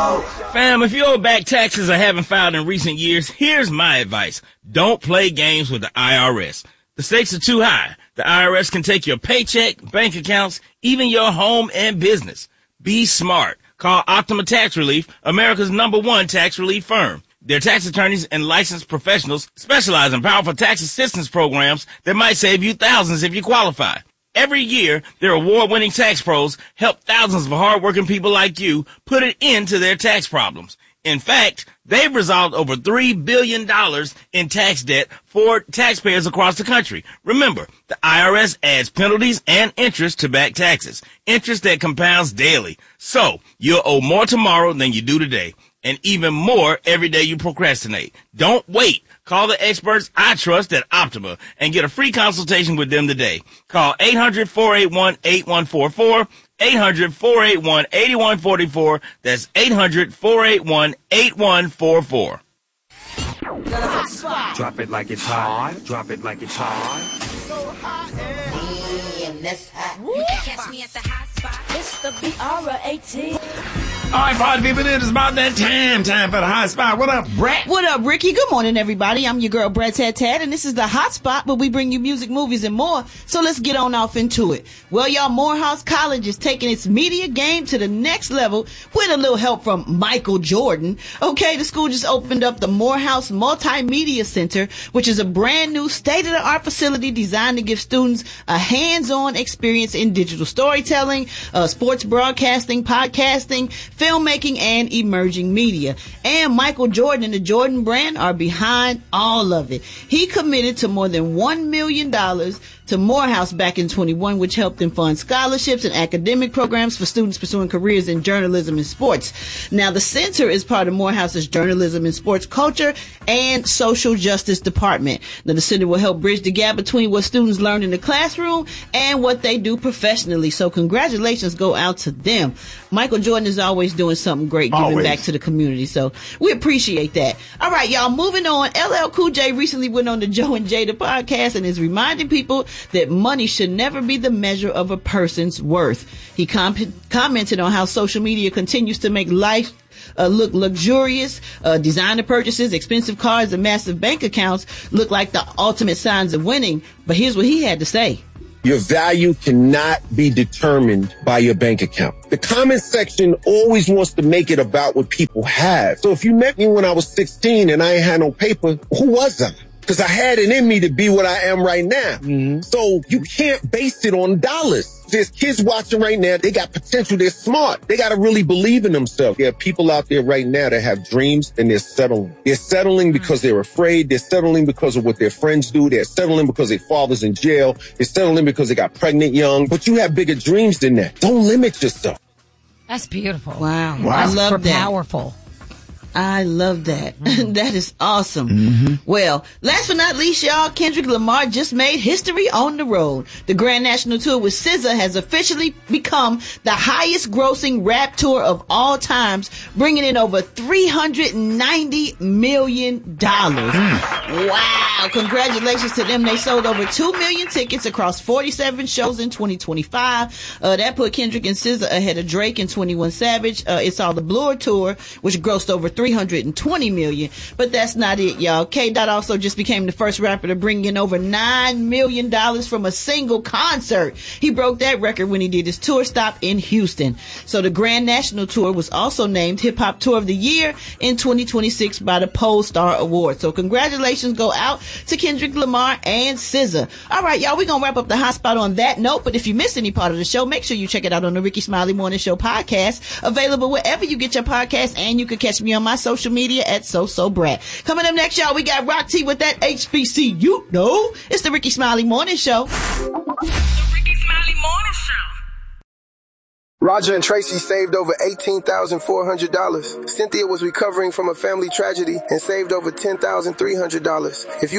Fam, if you owe back taxes or haven't filed in recent years, here's my advice. Don't play games with the IRS. The stakes are too high. The IRS can take your paycheck, bank accounts, even your home and business. Be smart. Call Optima Tax Relief, America's #1 tax relief firm. Their tax attorneys and licensed professionals specialize in powerful tax assistance programs that might save you thousands if you qualify. Every year, their award-winning tax pros help thousands of hardworking people like you put an end to their tax problems. In fact, they've resolved over $3 billion in tax debt for taxpayers across the country. Remember, the IRS adds penalties and interest to back taxes, interest that compounds daily. So, you'll owe more tomorrow than you do today, and even more every day you procrastinate. Don't wait. Call the experts I trust at Optima and get a free consultation with them today. Call 800-481-8144, 800-481-8144. That's 800-481-8144. Drop it like it's hot. Drop it like it's hot. So hot and that's hot. You can catch me at the hot spot. It's the BR18. All right, party people, it is about that time for the hot spot. What up, Brett? What up, Ricky? Good morning, everybody. I'm your girl, Brett Tad, and this is the hot spot where we bring you music, movies, and more. So let's get on off into it. Well, y'all, Morehouse College is taking its media game to the next level with a little help from Michael Jordan. Okay, the school just opened up the Morehouse Multimedia Center, which is a brand new state-of-the-art facility designed to give students a hands-on experience in digital storytelling, sports broadcasting, podcasting, filmmaking, and emerging media. And Michael Jordan and the Jordan brand are behind all of it. He committed to more than $1 million to Morehouse back in 21, which helped them fund scholarships and academic programs for students pursuing careers in journalism and sports. Now, the center is part of Morehouse's journalism and sports culture and social justice department. Now, the center will help bridge the gap between what students learn in the classroom and what they do professionally. So congratulations go out to them. Michael Jordan is always doing something great, giving back to the community. So we appreciate that. All right, y'all, moving on. LL Cool J recently went on the Joe and Jada podcast and is reminding people that money should never be the measure of a person's worth. He commented on how social media continues to make life look luxurious. Designer purchases, expensive cars, and massive bank accounts look like the ultimate signs of winning. But here's what he had to say. Your value cannot be determined by your bank account. The comment section always wants to make it about what people have. So if you met me when I was 16 and I ain't had no paper, who was I? Because I had it in me to be what I am right now. Mm-hmm. So you can't base it on dollars. There's kids watching right now. They got potential. They're smart. They got to really believe in themselves. There are people out there right now that have dreams and they're settling. They're settling because they're afraid. They're settling because of what their friends do. They're settling because their father's in jail. They're settling because they got pregnant young. But you have bigger dreams than that. Don't limit yourself. That's beautiful. Wow. I love that. Powerful. I love that. That is awesome. Mm-hmm. Well, last but not least, y'all, Kendrick Lamar just made history on the road. The Grand National Tour with SZA has officially become the highest grossing rap tour of all times, bringing in over $390 million. Wow. Congratulations to them. They sold over 2 million tickets across 47 shows in 2025. That put Kendrick and SZA ahead of Drake and 21 Savage. It's all the Blur Tour, which grossed over $320 million. But that's not it, y'all. K-Dot also just became the first rapper to bring in over $9 million from a single concert. He broke that record when he did his tour stop in Houston. So the Grand National Tour was also named Hip Hop Tour of the Year in 2026 by the Pollstar Award. So congratulations go out to Kendrick Lamar and SZA. All right, y'all, we're going to wrap up the hot spot on that note. But if you missed any part of the show, make sure you check it out on the Ricky Smiley Morning Show podcast, available wherever you get your podcast, and you can catch me on my social media at Brat. Coming up next, y'all, we got Rock T with that HBCU. It's the Ricky Smiley Morning Show. The Ricky Smiley Morning Show. Roger and Tracy saved over $18,400. Cynthia was recovering from a family tragedy and saved over $10,300. If you